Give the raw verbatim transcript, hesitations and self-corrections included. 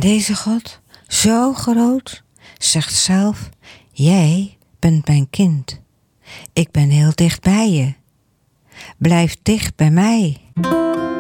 deze God, zo groot, zegt zelf: jij bent mijn kind. Ik ben heel dicht bij je. Blijf dicht bij mij.